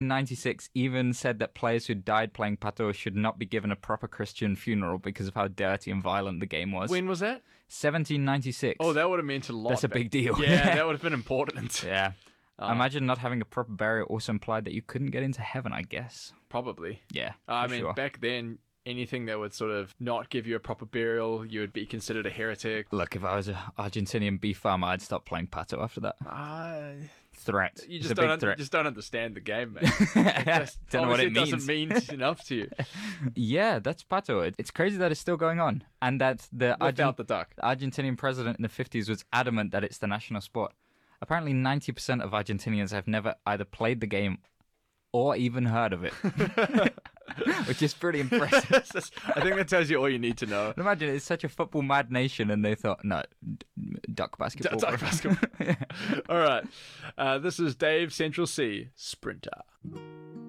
1796 even said that players who died playing pato should not be given a proper Christian funeral because of how dirty and violent the game was. When was that? 1796. Oh, that would have meant a lot. That's a big deal. Yeah, that would have been important. Yeah. Imagine not having a proper burial also implied that you couldn't get into heaven, I guess. Probably. Yeah. I for mean, sure. back then, anything that would sort of not give you a proper burial, you would be considered a heretic. Look, if I was an Argentinian beef farmer, I'd stop playing pato after that. Threat. You It's just a big don't, threat. just don't understand the game, man. Don't know what it Obviously, doesn't means. mean enough to you Yeah, that's pato. It's crazy that it's still going on. And that the without the duck. Argentinian president in the 50s was adamant that it's the national sport. Apparently 90% of Argentinians have never either played the game or even heard of it. Which is pretty impressive. I think that tells you all you need to know. Imagine it's such a football mad nation and they thought, no, duck basketball. Duck basketball. All right. This is Dave, Central C, Sprinter.